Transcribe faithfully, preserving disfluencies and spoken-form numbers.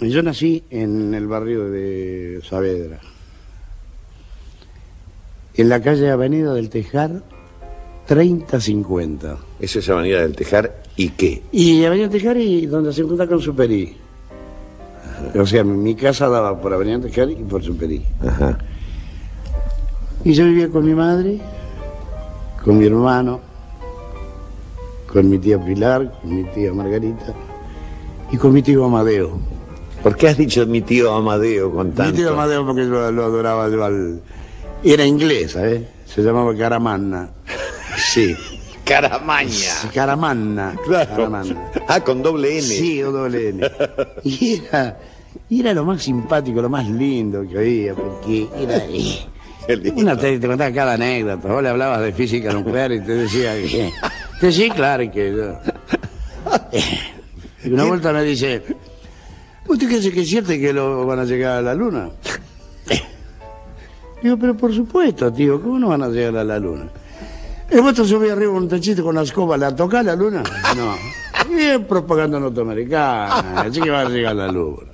Yo nací en el barrio de Saavedra, en la calle Avenida del Tejar, treinta cincuenta. Esa es Avenida del Tejar, ¿y qué? Y Avenida del Tejar y donde se junta con Superí. O sea, mi casa daba por Avenida del Tejar y por Superí. Ajá. Y yo vivía con mi madre, con mi hermano, con mi tía Pilar, con mi tía Margarita y con mi tío Amadeo. ¿Por qué has dicho mi tío Amadeo con tanto? Mi tío Amadeo porque yo lo adoraba yo al... Era inglés, ¿eh? Se llamaba Caramanna. Sí. Caramaña. Sí, Caramanna. Claro. Caramanna. Ah, con doble N. Sí, con doble N. Y era, y era lo más simpático, lo más lindo que había, porque era... Una te, te contaba cada anécdota. Vos le hablabas de física nuclear y te decía que... que sí, claro, que yo... Y una vuelta me dice... ¿Usted cree que es cierto que lo van a llegar a la luna? Digo, pero por supuesto, tío, ¿cómo no van a llegar a la luna? ¿Y vos te subís arriba un techito con la escoba, ¿la tocás la luna? No. Y es propaganda norteamericana, así que va a llegar a la luna.